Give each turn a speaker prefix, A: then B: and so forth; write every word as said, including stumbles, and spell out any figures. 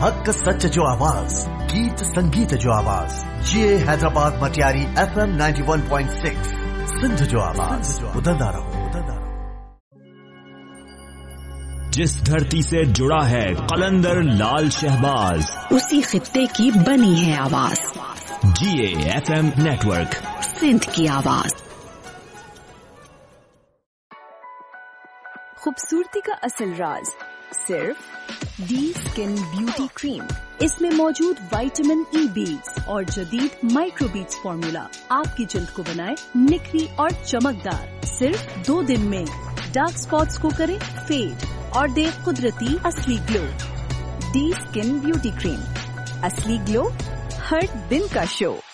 A: हक सच जो आवाज, गीत संगीत जो आवाज, ये Hyderabad Matiari F M ninety one point six, Sindh जो आवाज, उदंदा रहो, उदंदा रहो।
B: जिस धरती से जुड़ा है कलंदर लाल शहबाज,
C: उसी खित्ते की बनी है आवाज।
B: जीए एफ एम नेटवर्क,
C: सिंध की आवाज।
D: खूबसूरती का असल राज सिर्फ डी स्किन ब्यूटी क्रीम। इसमें मौजूद विटामिन ई बीट्स और जदीद माइक्रो बीट्स फॉर्मूला आपकी जल्द को बनाए निखरी और चमकदार। सिर्फ दो दिन में डार्क स्पॉट्स को करे फेड और दे कुदरती असली glow. D skin beauty cream, असली ग्लो, हर दिन का शो।